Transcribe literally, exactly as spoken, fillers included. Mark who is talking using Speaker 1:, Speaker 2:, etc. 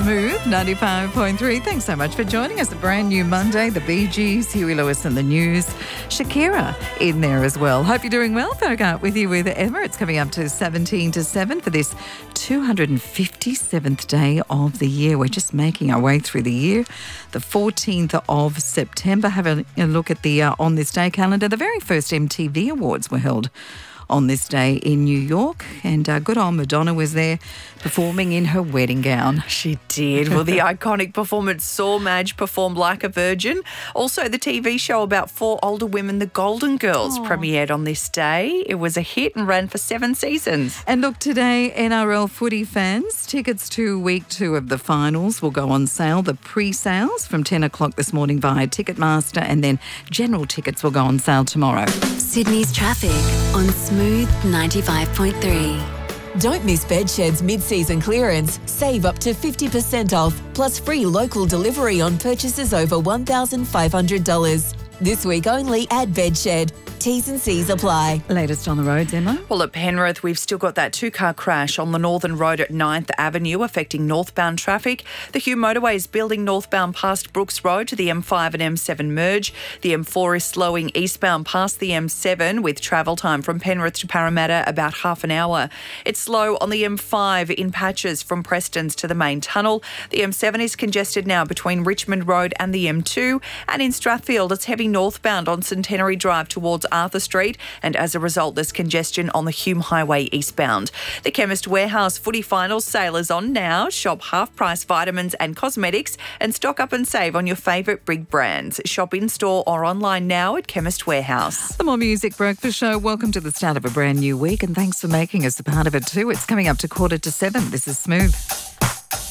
Speaker 1: Smooth ninety-five point three. Thanks so much for joining us. A brand new Monday. The Bee Gees, Huey Lewis and the News. Shakira in there as well. Hope you're doing well. Folk Out with you with Emma. It's coming up to seventeen to seven for this two hundred fifty-seventh day of the year. We're just making our way through the year. The fourteenth of September. Have a, a look at the uh, On This Day calendar. The very first M T V Awards were held on this day in New York, and uh, good old Madonna was there performing in her wedding gown.
Speaker 2: She did. Well, the iconic performance saw Madge perform like a virgin. Also, the T V show about four older women, The Golden Girls, Aww. premiered on this day. It was a hit and ran for seven seasons.
Speaker 1: And look, today, N R L footy fans, tickets to week two of the finals will go on sale. The pre-sales from ten o'clock this morning via Ticketmaster, and then general tickets will go on sale tomorrow.
Speaker 3: Sydney's traffic on Smooth ninety-five point three.
Speaker 4: Don't miss Bedshed's mid-season clearance. Save up to fifty percent off, plus free local delivery on purchases over one thousand five hundred dollars. This week only at Bedshed. T's and C's apply.
Speaker 1: Latest on the roads, Emma?
Speaker 2: Well, at Penrith, we've still got that two-car crash on the Northern Road at ninth Avenue affecting northbound traffic. The Hume Motorway is building northbound past Brooks Road to the M five and M seven merge. The M four is slowing eastbound past the M seven with travel time from Penrith to Parramatta about half an hour. It's slow on the M five in patches from Prestons to the main tunnel. The M seven is congested now between Richmond Road and the M two. And in Strathfield, it's heavy northbound on Centenary Drive towards Arthur Street, and as a result there's congestion on the Hume Highway eastbound. The Chemist Warehouse footy finals sale is on now. Shop half-price vitamins and cosmetics and stock up and save on your favourite big brands. Shop in-store or online now at Chemist Warehouse.
Speaker 1: The More Music Breakfast Show. Welcome to the start of a brand new week, and thanks for making us a part of it too. It's coming up to quarter to seven. This is Smooth.